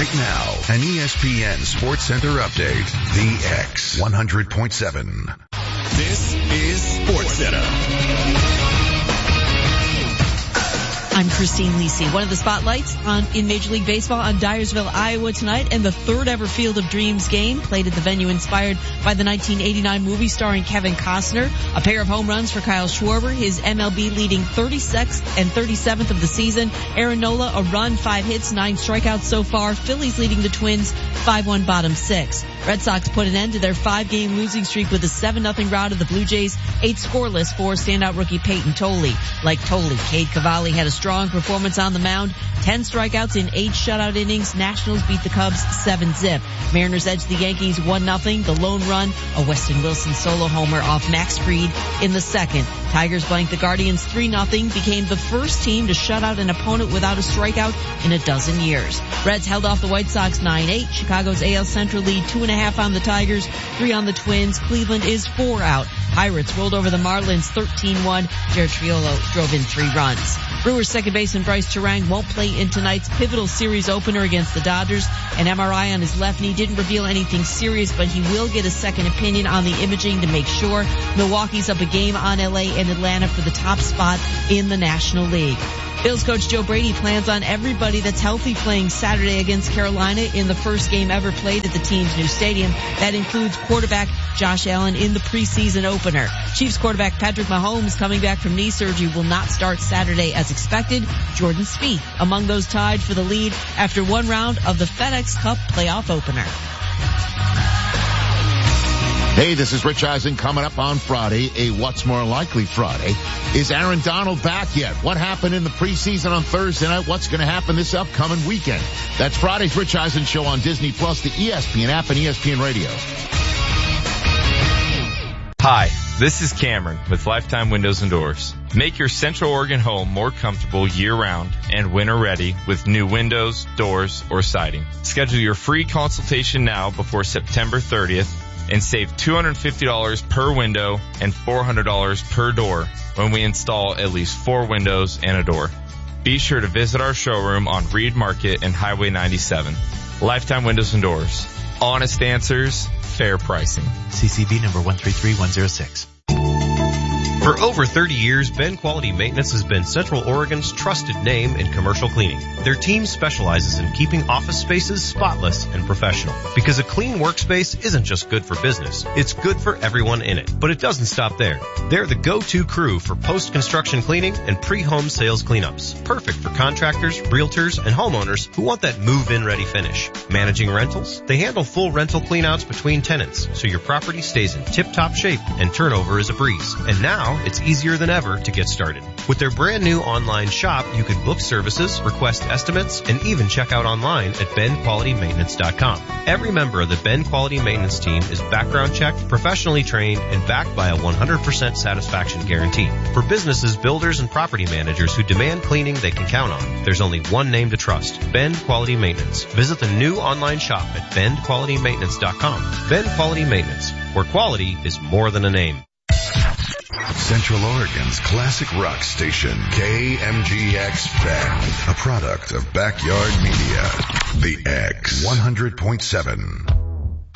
Right now, an ESPN Sports Center update. The X 100.7. This is Sports Center. I'm Christine Lisi. One of the spotlights in Major League Baseball on Dyersville, Iowa tonight, and the third ever Field of Dreams game played at the venue inspired by the 1989 movie starring Kevin Costner. A pair of home runs for Kyle Schwarber, his MLB leading 36th and 37th of the season. Aaron Nola, a run, 5 hits, 9 strikeouts so far. Phillies leading the Twins 5-1 bottom 6. Red Sox put an end to their 5-game losing streak with a 7-0 rout of the Blue Jays, 8 scoreless for standout rookie Peyton Tolley. Like Tolley, Cade Cavalli had a strong performance on the mound, 10 strikeouts in 8 shutout innings. Nationals beat the Cubs 7-zip. Mariners edged the Yankees 1-0. The lone run, a Weston Wilson solo homer off Max Fried in the second. Tigers blanked the Guardians 3-0, became the first team to shut out an opponent without a strikeout in a dozen years. Reds held off the White Sox 9-8. Chicago's AL Central lead 2.5 on the Tigers, 3 on the Twins. Cleveland is 4 out. Pirates rolled over the Marlins 13-1. Jared Triolo drove in 3 runs. Brewers second baseman Bryce Turang won't play in tonight's pivotal series opener against the Dodgers. An MRI on his left knee didn't reveal anything serious, but he will get a second opinion on the imaging to make sure. Milwaukee's up a game on LA and Atlanta for the top spot in the National League. Bills coach Joe Brady plans on everybody that's healthy playing Saturday against Carolina in the first game ever played at the team's new stadium. That includes quarterback Josh Allen in the preseason opener. Chiefs quarterback Patrick Mahomes, coming back from knee surgery, will not start Saturday as expected. Jordan Spieth among those tied for the lead after one round of the FedEx Cup playoff opener. Hey, this is Rich Eisen coming up on Friday, a What's More Likely Friday. Is Aaron Donald back yet? What happened in the preseason on Thursday night? What's going to happen this upcoming weekend? That's Friday's Rich Eisen Show on Disney Plus, the ESPN app, and ESPN Radio. Hi, this is Cameron with Lifetime Windows and Doors. Make your Central Oregon home more comfortable year-round and winter-ready with new windows, doors, or siding. Schedule your free consultation now before September 30th. And save $250 per window and $400 per door when we install at least 4 windows and a door. Be sure to visit our showroom on Reed Market and Highway 97. Lifetime Windows and Doors. Honest answers, fair pricing. CCB number 133106. For over 30 years, Ben Quality Maintenance has been Central Oregon's trusted name in commercial cleaning. Their team specializes in keeping office spaces spotless and professional. Because a clean workspace isn't just good for business, it's good for everyone in it. But it doesn't stop there. They're the go-to crew for post-construction cleaning and pre-home sales cleanups. Perfect for contractors, realtors, and homeowners who want that move-in ready finish. Managing rentals? They handle full rental cleanouts between tenants, so your property stays in tip-top shape and turnover is a breeze. And now, it's easier than ever to get started. With their brand new online shop, you can book services, request estimates, and even check out online at benqualitymaintenance.com. Every member of the Ben Quality Maintenance team is background checked, professionally trained, and backed by a 100% satisfaction guarantee. For businesses, builders, and property managers who demand cleaning they can count on, there's only one name to trust: Ben Quality Maintenance. Visit the new online shop at benqualitymaintenance.com. Ben Quality Maintenance, where quality is more than a name. Central Oregon's classic rock station, KMGX Bend, a product of Backyard Media. The X 100.7.